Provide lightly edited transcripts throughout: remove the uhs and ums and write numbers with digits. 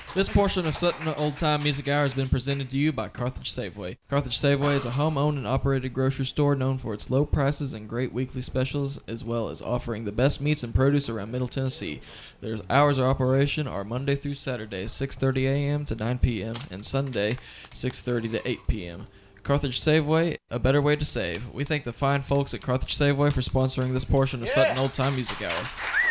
This portion of Sutton Old Time Music Hour has been presented to you by Carthage Safeway. Carthage Safeway is a home-owned and operated grocery store known for its low prices and great weekly specials, as well as offering the best meats and produce around Middle Tennessee. Their hours of operation are Monday through Saturday, 6:30 a.m. to 9 p.m., and Sunday, 6:30 to 8 p.m. Carthage Safeway, a better way to save. We thank the fine folks at Carthage Safeway for sponsoring this portion of Sutton Old Time Music Hour.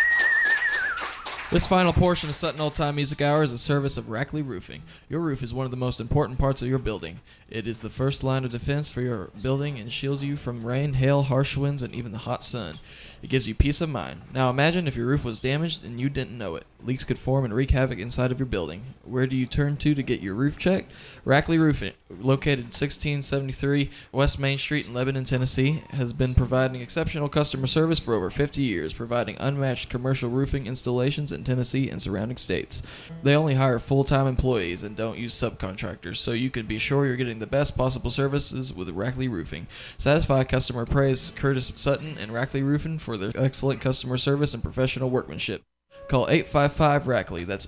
This final portion of Sutton Old Time Music Hour is a service of Rackley Roofing. Your roof is one of the most important parts of your building. It is the first line of defense for your building and shields you from rain, hail, harsh winds, and even the hot sun. It gives you peace of mind. Now imagine if your roof was damaged and you didn't know it. Leaks could form and wreak havoc inside of your building. Where do you turn to get your roof checked? Rackley Roofing, located 1673 West Main Street in Lebanon, Tennessee, has been providing exceptional customer service for over 50 years, providing unmatched commercial roofing installations in Tennessee and surrounding states. They only hire full-time employees and don't use subcontractors, so you can be sure you're getting the best possible services with Rackley Roofing. Satisfy customer praise Curtis Sutton and Rackley Roofing for their excellent customer service and professional workmanship. Call 855-RACKLEY, that's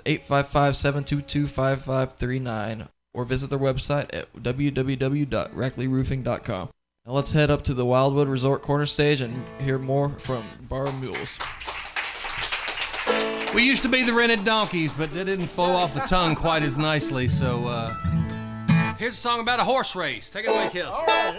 855-722-5539, or visit their website at www.rackleyroofing.com. Now let's head up to the Wildwood Resort Corner Stage and hear more from Bar Mules. We used to be the Rented Donkeys, but that didn't flow off the tongue quite as nicely, so here's a song about a horse race. Take it away, Kills. All right.